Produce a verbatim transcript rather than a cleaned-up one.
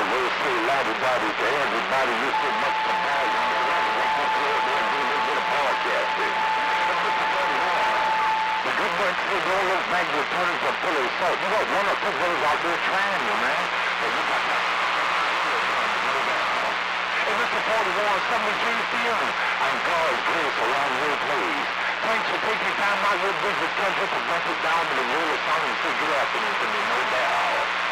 will say la-di-da-di to everybody. You so much to brag on. Let's go through there and do a little bit of podcasting. But Mister forty-one, the good boy said all those bags were turning for full of salt. You got one or two brothers out there trying you, man. Hey, Mister forty-one, something changed for you. And God's grace around your place. Thanks for taking time out of your business schedule to break it down to the real song and say good afternoon to me, no doubt.